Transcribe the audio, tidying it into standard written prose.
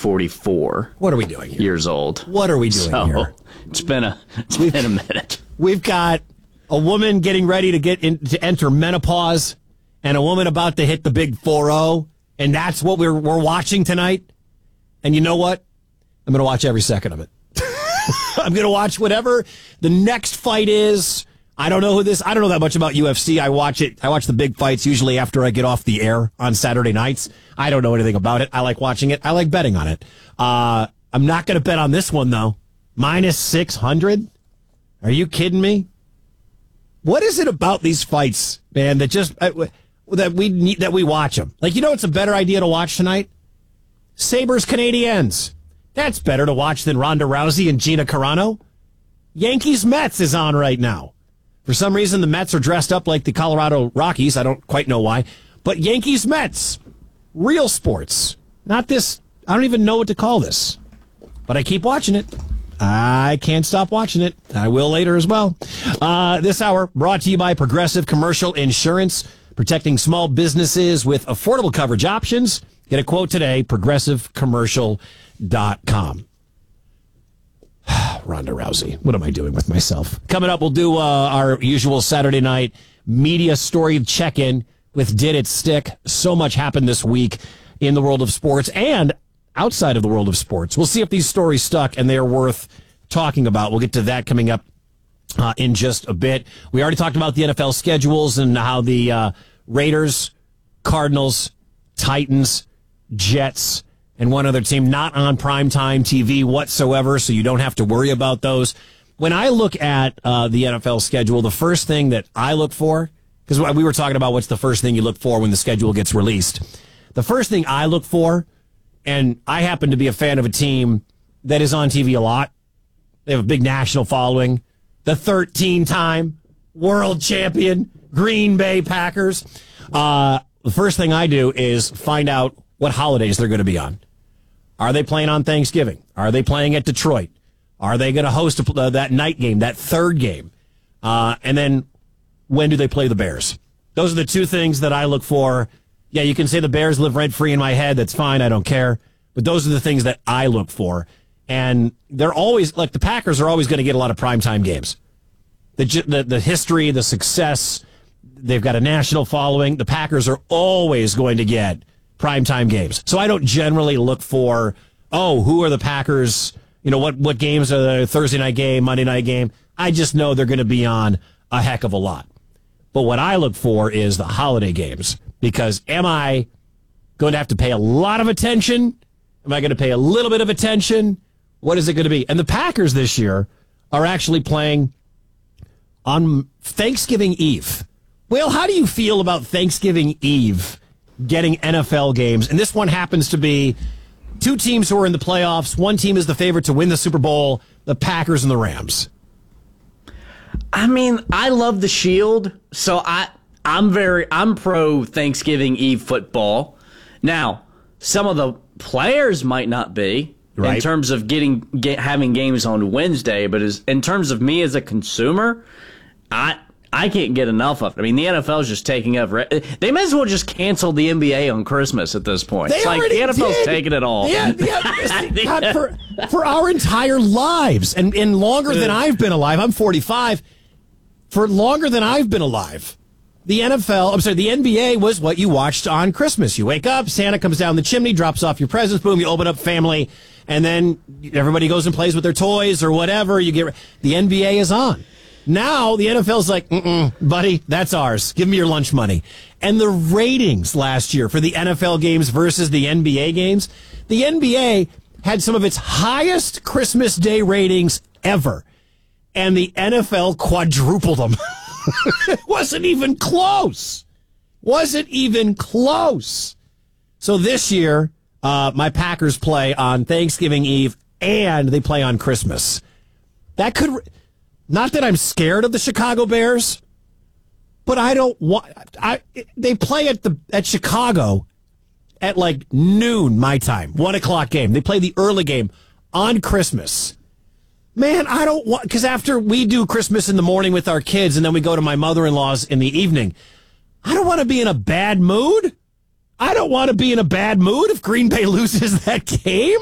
44. What are we doing here? Years old. What are we doing here? It's been a minute. We've got a woman getting ready to enter menopause and a woman about to hit the big 4-0, and that's what we're watching tonight. And you know what? I'm going to watch every second of it. I'm going to watch whatever the next fight is. I don't know that much about UFC. I watch the big fights usually after I get off the air on Saturday nights. I don't know anything about it. I like watching it. I like betting on it. I'm not going to bet on this one though. Minus 600? Are you kidding me? What is it about these fights, man, that just that we watch them? Like, you know, it's a better idea to watch tonight. Sabres Canadiens. That's better to watch than Ronda Rousey and Gina Carano. Yankees Mets is on right now. For some reason, the Mets are dressed up like the Colorado Rockies. I don't quite know why. But Yankees Mets. Real sports. Not this. I don't even know what to call this. But I keep watching it. I can't stop watching it. I will later as well. This hour brought to you by Progressive Commercial Insurance. Protecting small businesses with affordable coverage options. Get a quote today, progressivecommercial.com. Ronda Rousey. What am I doing with myself? Coming up, we'll do our usual Saturday night media story check-in with Did It Stick? So much happened this week in the world of sports and outside of the world of sports. We'll see if these stories stuck and they're worth talking about. We'll get to that coming up in just a bit. We already talked about the NFL schedules and how the Raiders, Cardinals, Titans, Jets, and one other team not on primetime TV whatsoever, so you don't have to worry about those. When I look at the NFL schedule, the first thing that I look for, because we were talking about what's the first thing you look for when the schedule gets released. The first thing I look for, and I happen to be a fan of a team that is on TV a lot. They have a big national following. The 13-time world champion Green Bay Packers. The first thing I do is find out what holidays they're going to be on. Are they playing on Thanksgiving? Are they playing at Detroit? Are they going to host that night game, that third game? And then when do they play the Bears? Those are the two things that I look for. Yeah, you can say the Bears live rent-free in my head. That's fine. I don't care. But those are the things that I look for. And they're always, like the Packers are always going to get a lot of primetime games. The history, the success, they've got a national following. The Packers are always going to get primetime games. So I don't generally look for, who are the Packers? You know, what games are the Thursday night game, Monday night game? I just know they're going to be on a heck of a lot. But what I look for is the holiday games. Because am I going to have to pay a lot of attention? Am I going to pay a little bit of attention? What is it going to be? And the Packers this year are actually playing on Thanksgiving Eve. Well, how do you feel about Thanksgiving Eve getting NFL games? And this one happens to be two teams who are in the playoffs. One team is the favorite to win the Super Bowl, the Packers and the Rams. I mean, I love the Shield, so I'm pro Thanksgiving Eve football. Now, some of the players might not be in terms of having games on Wednesday, but in terms of me as a consumer, I can't get enough of it. I mean, the NFL is just taking up. They may as well just cancel the NBA on Christmas at this point. It's like the NFL's taking it all. Yeah, for our entire lives, and longer than I've been alive. I'm 45. For longer than I've been alive, the NBA was what you watched on Christmas. You wake up, Santa comes down the chimney, drops off your presents, boom, you open up family, and then everybody goes and plays with their toys or whatever. The NBA is on. Now, the NFL's like, buddy, that's ours. Give me your lunch money. And the ratings last year for the NFL games versus the NBA games, the NBA had some of its highest Christmas Day ratings ever. And the NFL quadrupled them. It wasn't even close. So this year, my Packers play on Thanksgiving Eve and they play on Christmas. That could... Not that I'm scared of the Chicago Bears, but I don't want. They play at Chicago at like noon my time, 1:00 game. They play the early game on Christmas. Man, I don't want, because after we do Christmas in the morning with our kids and then we go to my mother-in-law's in the evening, I don't want to be in a bad mood. I don't want to be in a bad mood if Green Bay loses that game.